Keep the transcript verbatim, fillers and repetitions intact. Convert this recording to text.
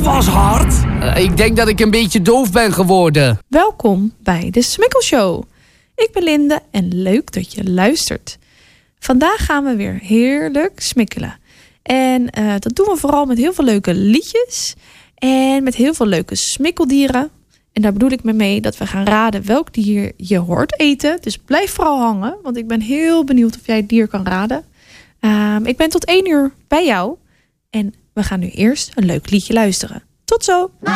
was hard. Uh, ik denk dat ik een beetje doof ben geworden. Welkom bij de Smikkelshow. Ik ben Linde en leuk dat je luistert. Vandaag gaan we weer heerlijk smikkelen. En uh, dat doen we vooral met heel veel leuke liedjes. En met heel veel leuke smikkeldieren. En daar bedoel ik me mee dat we gaan raden welk dier je hoort eten. Dus blijf vooral hangen, want ik ben heel benieuwd of jij het dier kan raden. Uh, ik ben tot één uur bij jou. En we gaan nu eerst een leuk liedje luisteren. Tot zo!